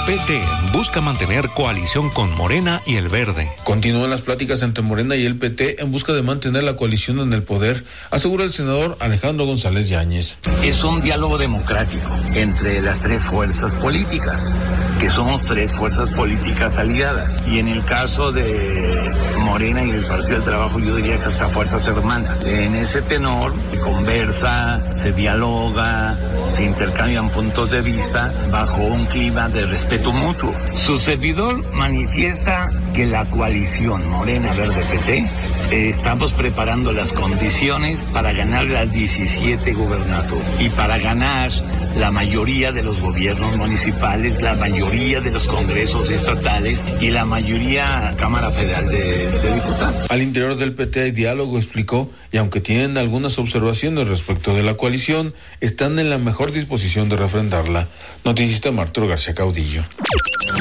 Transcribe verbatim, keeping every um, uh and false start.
P T busca mantener coalición con Morena y el Verde. Continúan las pláticas entre Morena y el P T en busca de mantener la coalición en el poder, asegura el senador Alejandro González Yáñez. Es un diálogo democrático entre las tres fuerzas políticas, que somos tres fuerzas políticas aliadas. Y en el caso de Morena y el Partido del Trabajo, yo diría que hasta fuerzas hermanas. En ese tenor se conversa, se dialoga, se intercambian puntos de vista bajo un clima de respeto mutuo. Su servidor manifiesta que la coalición Morena Verde P T eh, estamos preparando las condiciones para ganar las diecisiete gubernaturas y para ganar la mayoría de los gobiernos municipales, la mayoría de los congresos estatales y la mayoría Cámara Federal de, de Diputados. Al interior del P T hay diálogo, explicó, y aunque tienen algunas observaciones respecto de la coalición, están en la mejor disposición de refrendarla. Noticista Martro García Caudillo.